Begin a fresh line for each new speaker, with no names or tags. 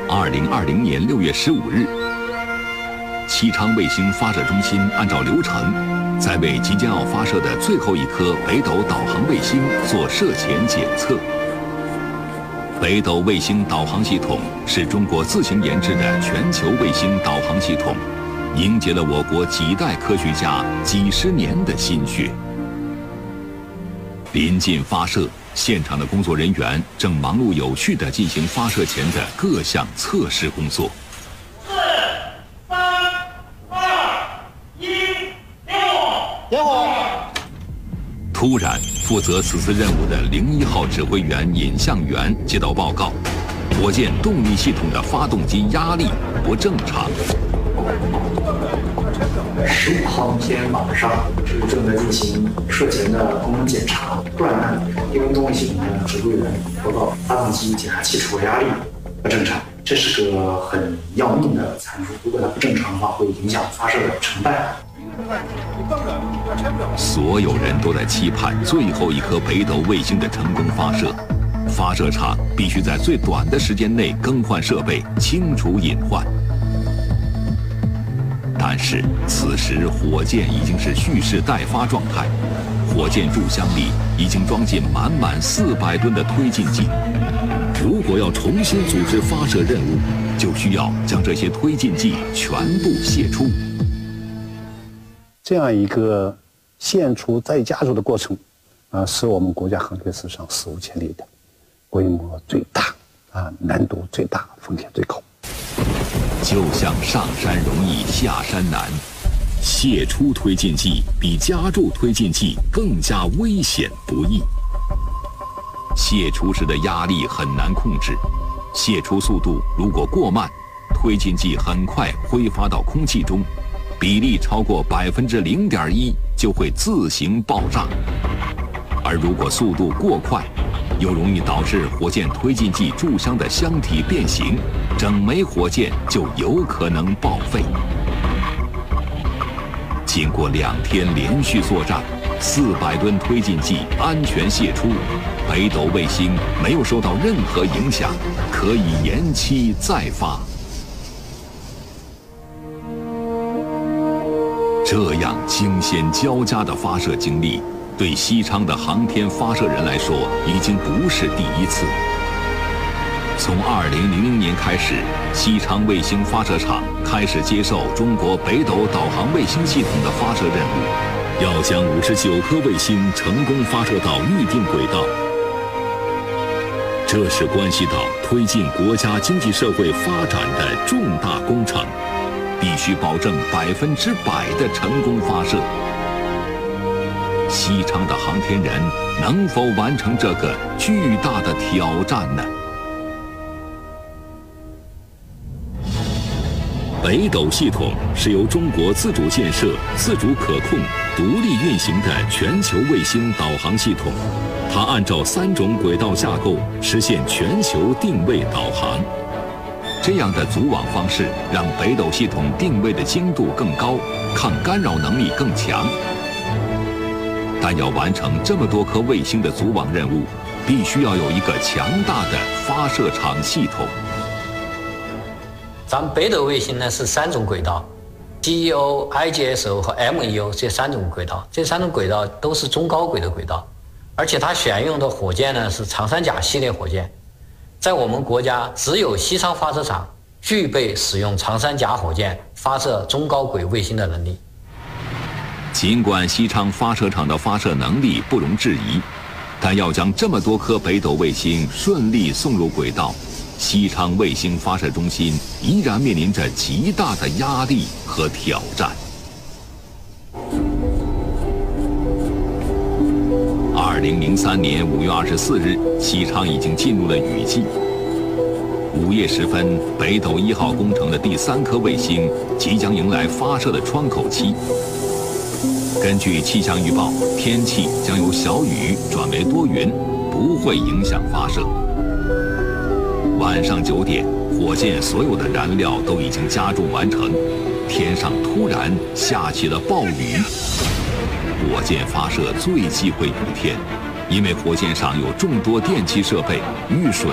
2020年6月15日，西昌卫星发射中心按照流程，在为即将要发射的最后一颗北斗导航卫星做射前检测。北斗卫星导航系统是中国自行研制的全球卫星导航系统，凝结了我国几代科学家几十年的心血。临近发射，现场的工作人员正忙碌有序地进行发射前的各项测试工作。
4、3、2、1，点火！
突然，负责此次任务的01号指挥员尹向元接到报告，火箭动力系统的发动机压力不正常。
15号那天晚上，正在进行射前的功能检查，突然呢，因为动力系统的指挥员报告发动机检查器出了压力不正常，这是个很要命的参数，如果它不正常的话，会影响发射的成败。
所有人都在期盼最后一颗北斗卫星的成功发射，发射场必须在最短的时间内更换设备，清除隐患。但是此时火箭已经是蓄势待发状态，火箭柱箱里已经装进满满400吨的推进剂。如果要重新组织发射任务，就需要将这些推进剂全部泄出。
这样一个献出再加速的过程，是我们国家航天史上史无前例的，规模最大，难度最大，风险最高。
就像上山容易下山难，泄出推进剂比加注推进剂更加危险不易。泄出时的压力很难控制，泄出速度如果过慢，推进剂很快挥发到空气中，比例超过0.1%就会自行爆炸。而如果速度过快，又容易导致火箭推进剂柱箱的箱体变形，整枚火箭就有可能报废。经过2天连续作战，400吨推进剂安全泄出，北斗卫星没有受到任何影响，可以延期再发。这样惊险交加的发射经历，对西昌的航天发射人来说，已经不是第一次。从2000年开始，西昌卫星发射场开始接受中国北斗导航卫星系统的发射任务，要将59颗卫星成功发射到预定轨道。这是关系到推进国家经济社会发展的重大工程，必须保证100%的成功发射。西昌的航天人能否完成这个巨大的挑战呢？北斗系统是由中国自主建设、自主可控、独立运行的全球卫星导航系统，它按照3种轨道架构实现全球定位导航。这样的组网方式让北斗系统定位的精度更高，抗干扰能力更强。但要完成这么多颗卫星的组网任务，必须要有一个强大的发射场系统。
咱们北斗卫星呢是3种轨道 ，GEO、IGSO 和 MEO 这3种轨道，这3种轨道都是中高轨的轨道，而且它选用的火箭呢是长三甲系列火箭。在我们国家，只有西昌发射场具备使用长三甲火箭发射中高轨卫星的能力。
尽管西昌发射场的发射能力不容置疑，但要将这么多颗北斗卫星顺利送入轨道，西昌卫星发射中心依然面临着极大的压力和挑战。2003年5月24日，西昌已经进入了雨季。午夜时分，北斗1号工程的第3颗卫星即将迎来发射的窗口期。根据气象预报，天气将由小雨转为多云，不会影响发射。晚上9点，火箭所有的燃料都已经加注完成，天上突然下起了暴雨。火箭发射最忌讳雨天，因为火箭上有众多电气设备，遇水